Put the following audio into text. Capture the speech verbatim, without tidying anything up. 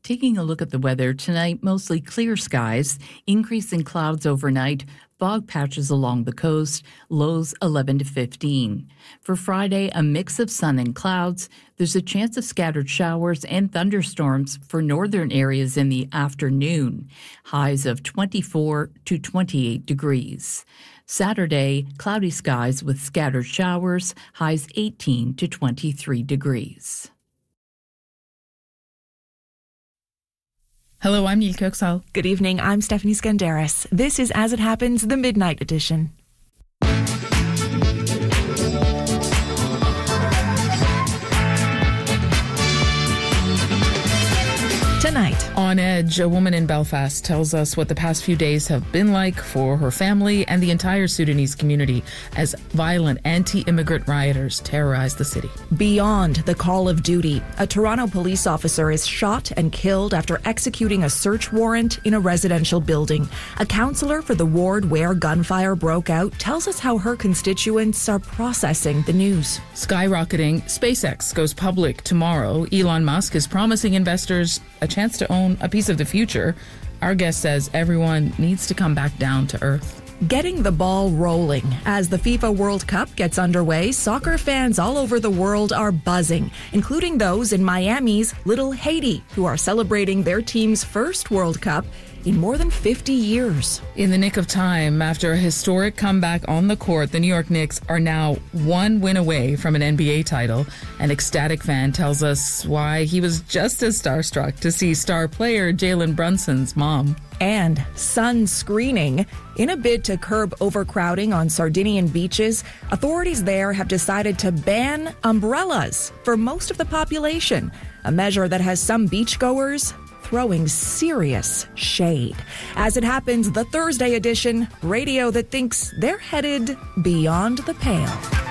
Taking a look at the weather tonight, mostly clear skies, increase in clouds overnight, fog patches along the coast, lows eleven to fifteen. For Friday, a mix of sun and clouds. There's a chance of scattered showers and thunderstorms for northern areas in the afternoon. Highs of twenty-four to twenty-eight degrees. Saturday, cloudy skies with scattered showers, highs eighteen to twenty-three degrees. Hello, I'm Neil Kirksall. Good evening, I'm Stephanie Skandaris. This is As It Happens, the Midnight Edition. Tonight. On Edge, a woman in Belfast tells us what the past few days have been like for her family and the entire Sudanese community as violent anti-immigrant rioters terrorize the city. Beyond the call of duty, a Toronto police officer is shot and killed after executing a search warrant in a residential building. A councillor for the ward where gunfire broke out tells us how her constituents are processing the news. Skyrocketing, SpaceX goes public tomorrow. Elon Musk is promising investors a chance to own a piece of the future. Our guest says everyone needs to come back down to earth. Getting the ball rolling. As the FIFA World Cup gets underway, soccer fans all over the world are buzzing, including those in Miami's Little Haiti, who are celebrating their team's first World Cup in more than fifty years. In the nick of time, after a historic comeback on the court, the New York Knicks are now one win away from an N B A title. An ecstatic fan tells us why he was just as starstruck to see star player Jalen Brunson's mom. And sun screening. In a bid to curb overcrowding on Sardinian beaches, authorities there have decided to ban umbrellas for most of the population, a measure that has some beachgoers throwing serious shade. As it happens, the Thursday edition, radio that thinks they're headed beyond the pale.